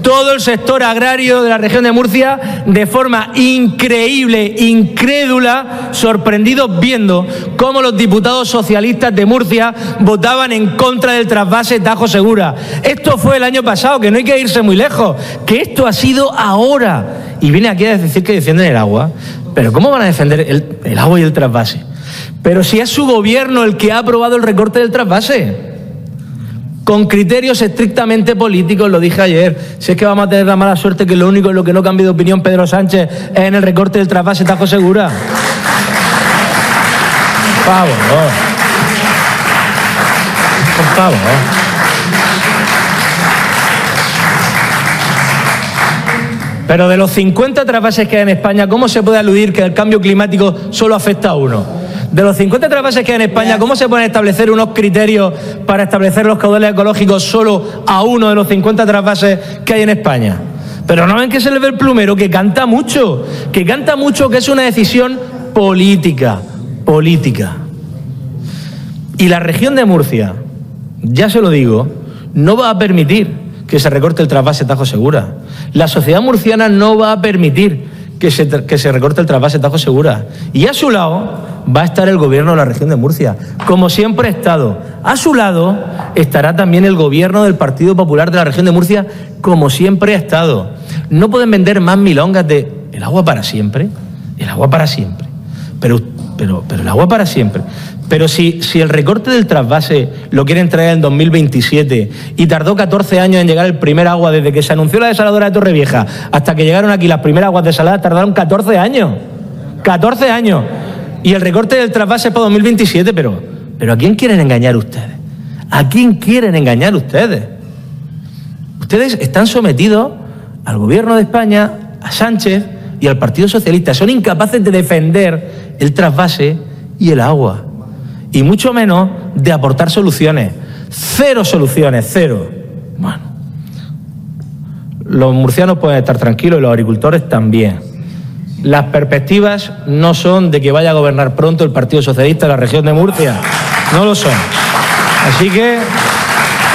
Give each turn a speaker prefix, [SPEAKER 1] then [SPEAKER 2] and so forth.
[SPEAKER 1] todo el sector agrario de la región de Murcia de forma increíble, incrédula, sorprendidos viendo cómo los diputados socialistas de Murcia votaban en contra del trasvase Tajo Segura. Esto fue el año pasado, que no hay que irse muy lejos, que esto ha sido ahora. Y viene aquí a decir que defienden el agua. Pero ¿cómo van a defender el agua y el trasvase? Pero si es su gobierno el que ha aprobado el recorte del trasvase. Con criterios estrictamente políticos, lo dije ayer. Si es que vamos a tener la mala suerte que lo único en lo que no cambie de opinión Pedro Sánchez es en el recorte del trasvase Tajo Segura. Por favor. Por favor. Pero de los 50 trasvases que hay en España, ¿cómo se puede aludir que el cambio climático solo afecta a uno? De los 50 trasvases que hay en España, ¿cómo se pueden establecer unos criterios para establecer los caudales ecológicos solo a uno de los 50 trasvases que hay en España? Pero no ven que se le ve el plumero, que canta mucho, que es una decisión política. Y la región de Murcia, ya se lo digo, no va a permitir que se recorte el trasvase Tajo Segura. La sociedad murciana no va a permitir que se recorte el trasvase Tajo Segura. Y a su lado va a estar el gobierno de la región de Murcia, como siempre ha estado. A su lado estará también el gobierno del Partido Popular de la región de Murcia, como siempre ha estado. No pueden vender más milongas de el agua para siempre, el agua para siempre. Pero el agua para siempre. Pero si el recorte del trasvase lo quieren traer en 2027 y tardó 14 años en llegar el primer agua, desde que se anunció la desaladora de Torrevieja hasta que llegaron aquí las primeras aguas desaladas, tardaron 14 años. 14 años. Y el recorte del trasvase es para 2027, pero ¿a quién quieren engañar ustedes? ¿A quién quieren engañar ustedes? Ustedes están sometidos al gobierno de España, a Sánchez y al Partido Socialista. Son incapaces de defender el trasvase y el agua. Y mucho menos de aportar soluciones. Cero soluciones, cero. Bueno, los murcianos pueden estar tranquilos y los agricultores también. Las perspectivas no son de que vaya a gobernar pronto el Partido Socialista de la región de Murcia. No lo son. Así que